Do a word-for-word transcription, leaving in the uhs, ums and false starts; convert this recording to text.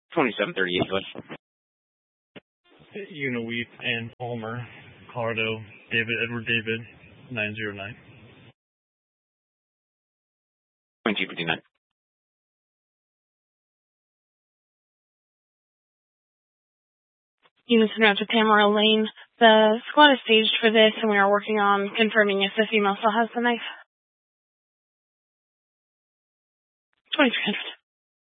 twenty-seven thirty-eight, go ahead. Uniweep and Palmer, Colorado, David, Edward David, nine zero nine. twenty-two fifty-nine. Unison Route to Tamara Lane. The squad is staged for this, and we are working on confirming if the female still has the knife. twenty-three hundred.